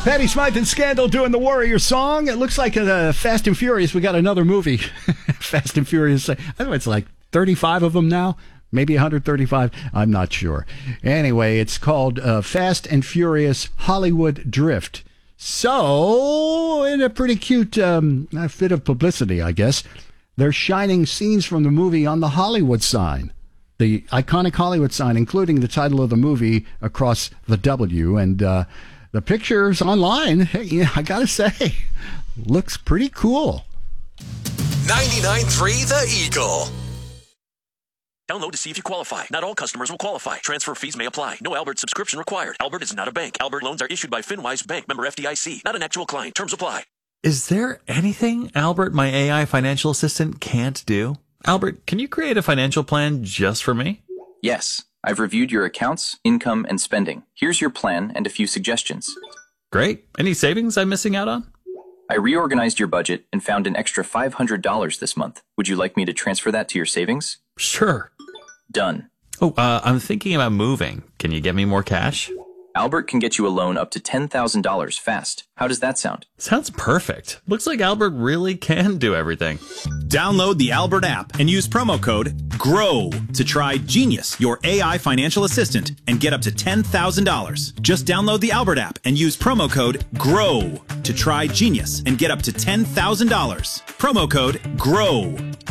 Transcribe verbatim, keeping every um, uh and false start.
Patty Smythe and Scandal doing the Warrior song. It looks like uh, Fast and Furious. We got another movie. Fast and Furious. I know it's like thirty-five of them now. Maybe one hundred thirty-five. I'm not sure. Anyway, it's called uh, Fast and Furious Hollywood Drift. So, in a pretty cute um, bit of publicity, I guess, they're shining scenes from the movie on the Hollywood sign. The iconic Hollywood sign, including the title of the movie across the W. And uh, the pictures online, hey, yeah, I gotta say, looks pretty cool. ninety-nine point three The Eagle. Download to see if you qualify. Not all customers will qualify. Transfer fees may apply. No Albert subscription required. Albert is not a bank. Albert loans are issued by FinWise Bank, member F D I C. Not an actual client. Terms apply. Is there anything Albert, my A I financial assistant, can't do? Albert, can you create a financial plan just for me? Yes. I've reviewed your accounts, income, and spending. Here's your plan and a few suggestions. Great. Any savings I'm missing out on? I reorganized your budget and found an extra five hundred dollars this month. Would you like me to transfer that to your savings? Sure. Done. Oh, uh, I'm thinking about moving. Can you get me more cash? Albert can get you a loan up to ten thousand dollars fast. How does that sound? Sounds perfect. Looks like Albert really can do everything. Download the Albert app and use promo code GROW to try Genius, your A I financial assistant, and get up to ten thousand dollars. Just download the Albert app and use promo code GROW to try Genius and get up to ten thousand dollars. Promo code GROW.